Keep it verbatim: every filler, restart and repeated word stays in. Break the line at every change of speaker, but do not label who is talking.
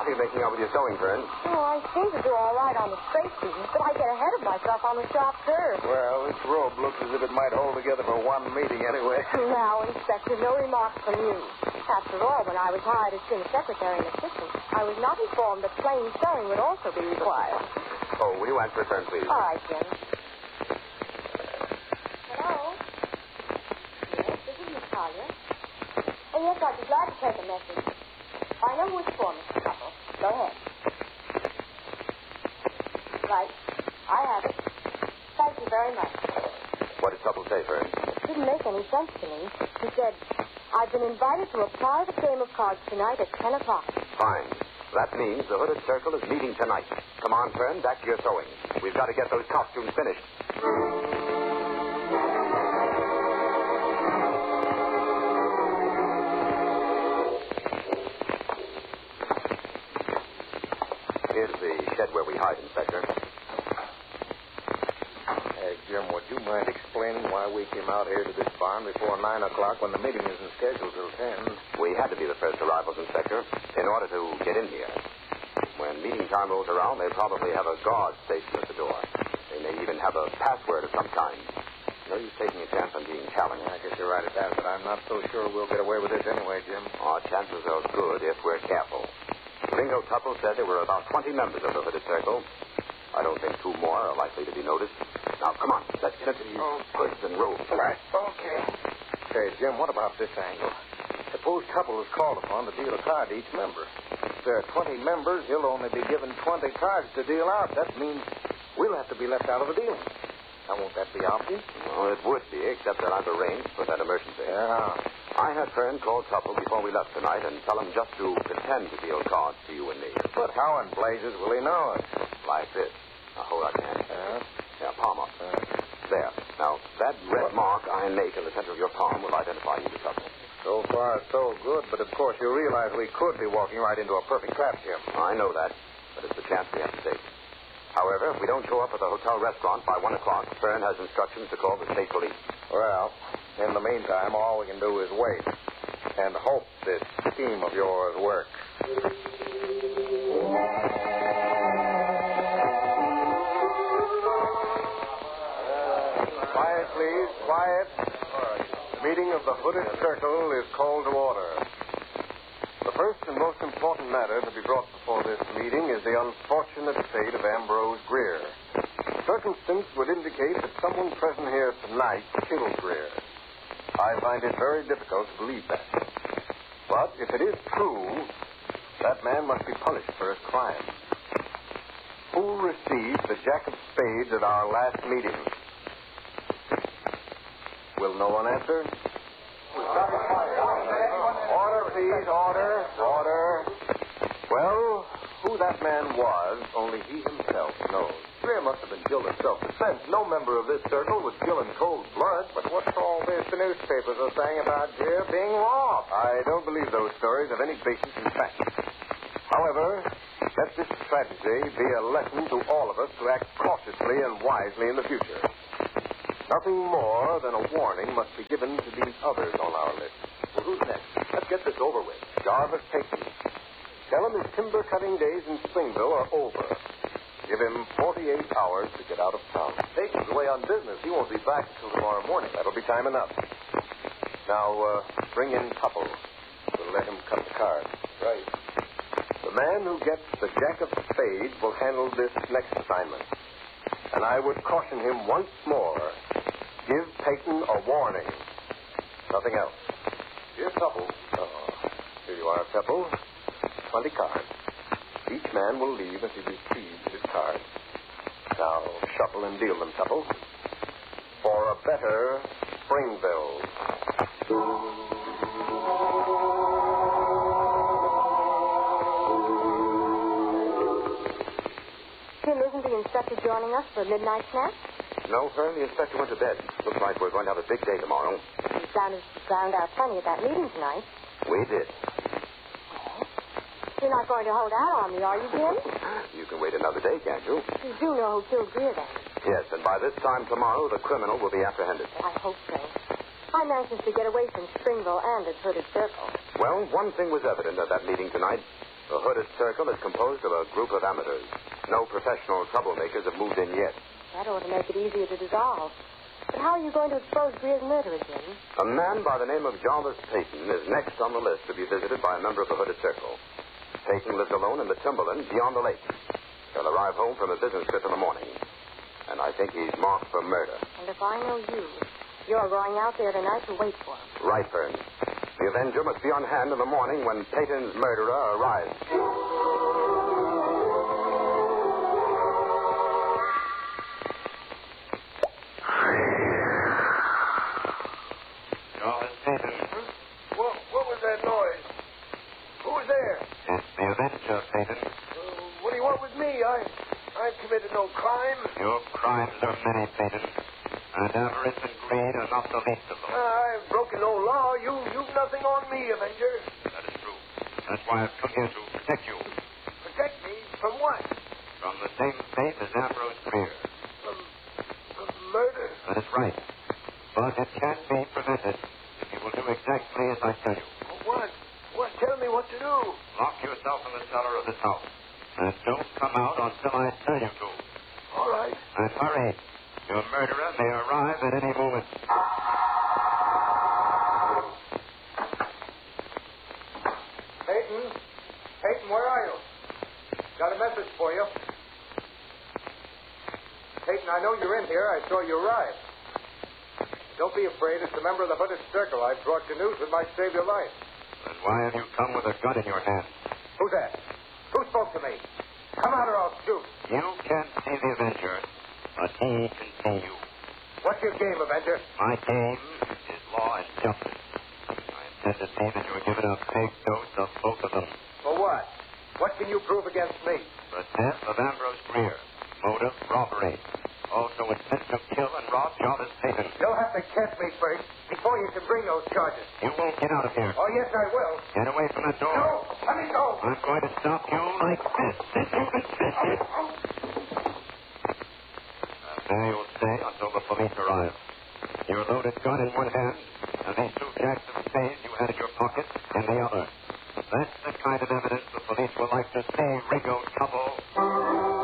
How are you making out with your sewing, Fern?
Oh, I seem to do all right on the straight business, but I get ahead of myself on the sharp curve.
Well, this robe looks as if it might hold together for one meeting anyway.
Now, Inspector, no remarks from you. After all, when I was hired as Jim's secretary and assistant, I was not informed that plain sewing would also be required.
Oh, will you answer a turn, please?
All right, Jim. Hello? Yes, this is Miss Collier. Oh, yes, I'd be glad to take a message. I know who it's for, Mister Tupple. Go ahead. Right. I have it. Thank you very much.
What did Tupple say, Fern?
It didn't make any sense to me. He said, I've been invited to a private game of cards tonight at ten o'clock.
Fine. That means the Hooded Circle is meeting tonight. Come on, Fern, back to your sewing. We've got to get those costumes finished. Here's the shed where we hide, Inspector.
Hey, Jim, would you mind explaining why we came out here to this barn before nine o'clock when the meeting isn't scheduled till ten?
We had to be the first arrivals, Inspector, in order to get in here. When meeting time rolls around, they probably have a guard stationed at the door. They may even have a password of some kind. No use taking a chance on being challenged.
I guess you're right at that, but I'm not so sure we'll get away with this anyway, Jim.
Our chances are good if we're careful. Ringo Tupple said there were about twenty members of the Hooded Circle. I don't think two more are likely to be noticed. Now, come on. Let's get into these
Oh.
hoods and robes.
Right. Okay. Hey, Jim, what about this angle? Suppose Tupple is called upon to deal a card to each member. If there are twenty members, he'll only be given twenty cards to deal out. That means we'll have to be left out of the deal. Now, won't that be obvious?
Well, it would be, except that I've arranged for that emergency.
Yeah.
I had Fern call Tupple before we left tonight and tell him just to pretend to deal cards to you and me.
But how in blazes will he know it?
Like this. Now, hold out your hand.
Yeah.
Yeah, palm up.
Uh,
There. Now, that red mark I make in the center of your palm will identify you to Tupple.
so far, so good. But, of course, you realize we could be walking right into a perfect trap, Jim.
I know that, but it's the chance we have to take. However, if we don't show up at the hotel restaurant by one o'clock, Fern has instructions to call the state police.
Well, in the meantime, all we can do is wait and hope this scheme of yours works. Quiet, please. Quiet. The meeting of the Hooded Circle is called to order. The first and most important matter to be brought before this meeting is the unfortunate fate of Ambrose Greer. Circumstance would indicate that someone present here tonight killed Greer. I find it very difficult to believe that. But if it is true, that man must be punished for his crime. Who received the jack of spades at our last meeting? Will no one answer? Order, please, order, order. Well, who that man was, only he himself knows. Greer must have been killed in self-defense. No member of this circle was killed in cold blood. But what's all this the newspapers are saying about Greer being robbed? I don't believe those stories have any basis in fact. However, let this tragedy be a lesson to all of us to act cautiously and wisely in the future. Nothing more than a warning must be given to these others on our list. Well, who's next? Let's get this over with. Jarvis Payton. Tell him his timber-cutting days in Springville are over. Give him forty-eight hours to get out of town. Payton's away on business. He won't be back until tomorrow morning. That'll be time enough. Now, uh, bring in Tupple. We'll let him cut the cards. Right. The man who gets the jack of spades will handle this next assignment. And I would caution him once more. Give Payton a warning. Nothing else. Here's Tupple. Oh, here you are, Tupple. Twenty cards. Each man will leave as he receives his card. Now, shuffle and deal them, Tupple. For a better Springville.
Jim, isn't the inspector joining us for a midnight snack?
No, Fern, the inspector went to bed. Looks like we're going to have a big day tomorrow.
We found, found out plenty at that meeting tonight.
We did.
You're not going to hold out on me, are you, Jim?
You can wait another day, can't you?
You do know who killed Greer, then?
Yes, and by this time tomorrow, the criminal will be apprehended.
I hope so. I'm anxious to get away from Springville and its Hooded Circle.
Well, one thing was evident at that meeting tonight. The Hooded Circle is composed of a group of amateurs. No professional troublemakers have moved in yet.
That ought to make it easier to dissolve. But how are you going to expose Greer's murderer, Jim?
A man by the name of Jarvis Payton is next on the list to be visited by a member of the Hooded Circle. Payton lives alone in the Timberland beyond the lake. He'll arrive home from a business trip in the morning. And I think he's marked for murder.
And if I know you, you're going out there tonight to wait for him.
Right, Fern. The Avenger must be on hand in the morning when Payton's murderer arrives.
Jarvis Payton.
What, what was that noise? Who was there?
It's the Avenger, Payton.
Uh, what do you want with me? I, I've committed no crime.
Your crimes are many, Payton. And avarice and greed are not the least of them.
Uh, I've broken no law. You, you've nothing on me, Avenger.
That is true. That's why I've come here to protect you.
Protect me from what?
From the same fate as Ambrose Greer.
From, from murder?
That is right. But it can be prevented if you will do exactly as I tell you.
What? What? Tell me what to do.
Lock yourself in the cellar of this house. And don't come out until I tell you to.
All right.
And hurry. Your murderer may arrive at any moment.
Peyton? Peyton, where are you? Got a message for you. Peyton, I know you're in here. I saw you arrive. Don't be afraid. It's a member of the Hooded Circle. I've brought you news that might save your life.
Then why have you come with a gun in your hand?
Who's that? Who spoke to me? Come out or I'll shoot.
You can't see the Avenger, but he can see you.
What's your game, Avenger?
My game is law and justice. I intend to see that you are given a big dose of both of them.
For what? What can you prove against me?
The death of Ambrose Greer. Motive, robbery. Also intent to kill and rob Jarvis Payton.
You'll have to catch me first before you can bring those charges.
You won't get out of here.
Oh, yes, I will.
Get away from that door.
No, let me go.
I'm going to stop you like this. This you can fist it. There you'll stay until the police arrive. Your loaded gun in one hand, and these two jacks of spades you had in your pocket in the other. That's the kind of evidence the police will like to see, Ringo's couple.